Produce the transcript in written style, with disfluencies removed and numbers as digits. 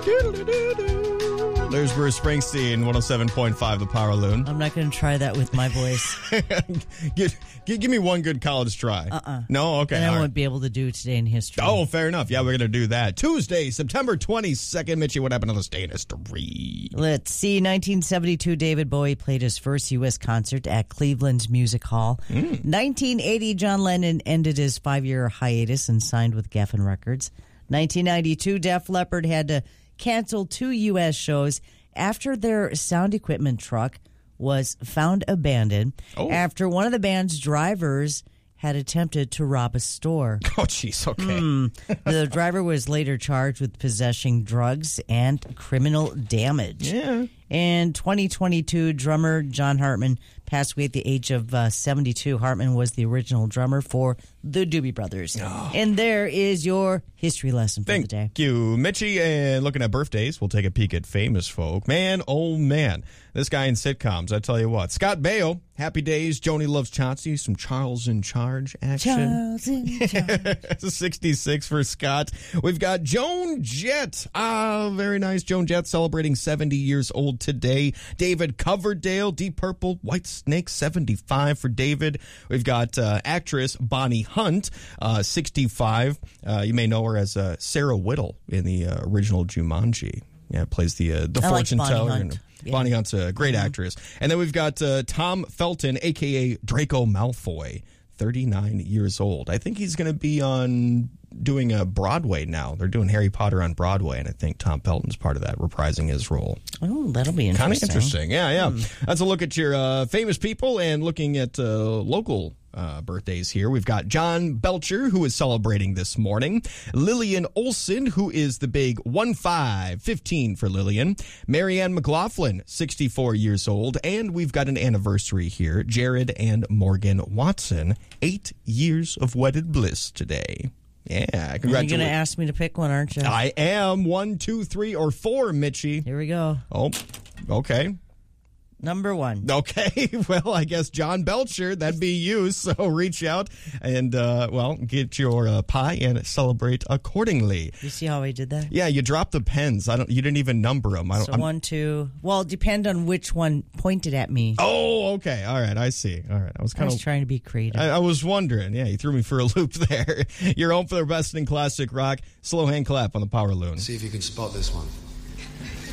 There's Bruce Springsteen, 107.5 The Power Loon. I'm not going to try that with my voice. Give me one good college try. No? Okay. And I won't be able to do Today in History. Oh, fair enough. Yeah, we're going to do that. Tuesday, September 22nd. Mitchie, what happened on this day in history? Let's see. 1972, David Bowie played his first U.S. concert at Cleveland's Music Hall. 1980, John Lennon ended his 5-year hiatus and signed with Geffen Records. 1992, Def Leppard had to cancel 2 U.S. shows after their sound equipment truck was found abandoned after one of the band's drivers had attempted to rob a store. Oh, jeez, okay. The driver was later charged with possessing drugs and criminal damage. Yeah. In 2022, drummer John Hartman passed away at the age of 72. Hartman was the original drummer for the Doobie Brothers. And there is your history lesson for the day. Thank you, Mitchie. And looking at birthdays, we'll take a peek at famous folk. Man, oh man, this guy in sitcoms, I tell you what. Scott Baio, Happy Days, Joni Loves Chauncey, some Charles in Charge action. Charles in Charge. 66 for Scott. We've got Joan Jett. Very nice. Joan Jett celebrating 70 years old today. David Coverdale, Deep Purple, White Snake, 75 for David. We've got actress Bonnie Hunt, 65. You may know her as Sarah Whittle in the original Jumanji. Yeah, plays the fortune teller. Hunt. Yeah. Bonnie Hunt's a great actress. And then we've got Tom Felton, a.k.a. Draco Malfoy, 39 years old. I think he's going to be doing a Broadway now. They're doing Harry Potter on Broadway, and I think Tom Felton's part of that, reprising his role. Oh, that'll be interesting. Kind of interesting. Yeah. That's a look at your famous people and looking at local birthdays here. We've got John Belcher, who is celebrating this morning. Lillian Olson, who is the big 15 for Lillian. Marianne McLaughlin, 64 years old. And we've got an anniversary here. Jared and Morgan Watson, 8 years of wedded bliss today. Yeah, congratulations. You're going to ask me to pick one, aren't you? I am. 1, 2, 3, or 4, Mitchie. Here we go. Oh, okay. Number 1. Okay, well, I guess John Belcher, that'd be you. So reach out and, get your pie and celebrate accordingly. You see how I did that? Yeah, you dropped the pens. You didn't even number them. So 1, 2. Well, depend on which one pointed at me. Oh, okay. All right, I see. All right, I was trying to be creative. I was wondering. Yeah, you threw me for a loop there. You're home for the best in classic rock. Slow hand clap on the Power Loon. See if you can spot this one.